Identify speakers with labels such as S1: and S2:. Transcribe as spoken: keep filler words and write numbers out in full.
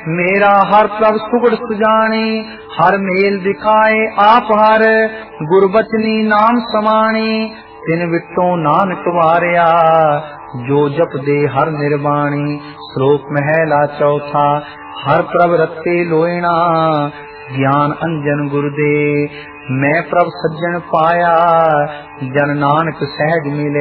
S1: मेरा हर प्रभ सुगड़ सुजाने, हर मेल दिखाए आप हर, गुरबचनी नाम समाने, तिन विटो नानक वारिया, जो जप दे हर निर्वाणी। श्लोक महला चौथा। हर प्रभ रत्ते लोयना, ज्ञान अंजन गुरु दे, मैं प्रभ सज्जन पाया, जन नानक सहज मिले।